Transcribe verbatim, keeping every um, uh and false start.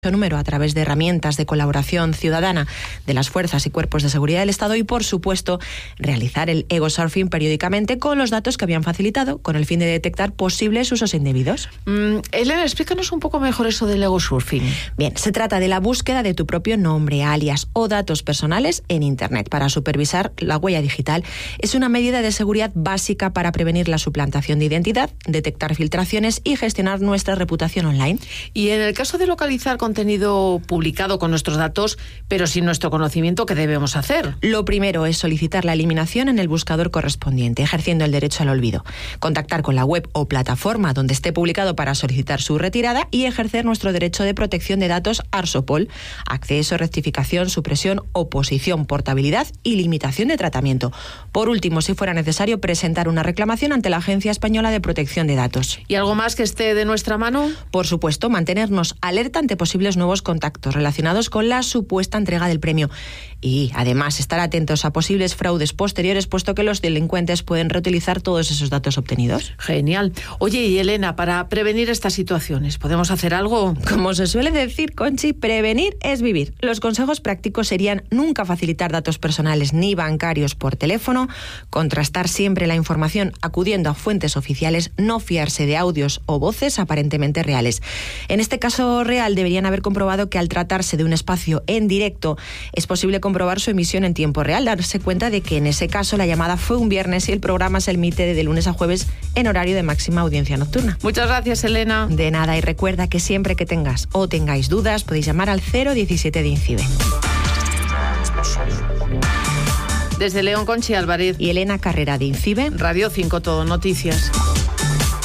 número a través de herramientas de colaboración ciudadana de las fuerzas y cuerpos de seguridad del Estado y, por supuesto, realizar el ego surfing periódicamente con los datos que habían facilitado con el fin de detectar posibles usos indebidos. Mm, Elena, explícanos un poco mejor eso del ego surfing. Bien, se trata de la búsqueda de tu propio nombre, alias o datos personales en Internet para supervisar la huella digital. Es una medida de seguridad básica para prevenir la suplantación de identidad, detectar filtraciones y gestionar nuestra reputación online. Y en el caso de localizar contenido publicado con nuestros datos, pero sin nuestro conocimiento, ¿qué debemos hacer? Lo primero es solicitar la eliminación en el buscador correspondiente, ejerciendo el derecho al olvido. Contactar con la web o plataforma donde esté publicado para solicitar su retirada y ejercer nuestro derecho de protección de datos ARSOPOL, acceso, rectificación, supresión, oposición, portabilidad y limitación de tratamiento. Por último, si fuera necesario, presentar una reclamación ante la Agencia Española de Protección de Datos. ¿Y algo más que esté de nuestra mano? Por supuesto, mantenernos alerta ante posibles nuevos contactos relacionados con la supuesta entrega del premio. Y, además, estar atentos a posibles fraudes posteriores, puesto que los delincuentes pueden reutilizar todos esos datos obtenidos. Genial. Oye, y Elena, para prevenir estas situaciones, ¿podemos hacer algo? Como se suele decir, Conchi, prevenir es vivir. Los consejos prácticos serían nunca facilitar datos personales ni bancarios por teléfono, contrastar siempre la información acudiendo a fuentes oficiales, no fiarse de audios o voces aparentemente reales. En este caso real, deberían haber comprobado que al tratarse de un espacio en directo, es posible comprobar su emisión en tiempo real, darse cuenta de que en ese caso la llamada fue un viernes y el programa se emite de lunes a jueves en horario de máxima audiencia nocturna. Muchas gracias, Elena. De nada, y recuerda que siempre que tengas o tengáis dudas podéis llamar al cero diecisiete de INCIBE. Desde León, Conchi Álvarez y Elena Carrera de INCIBE, Radio cinco Todo Noticias.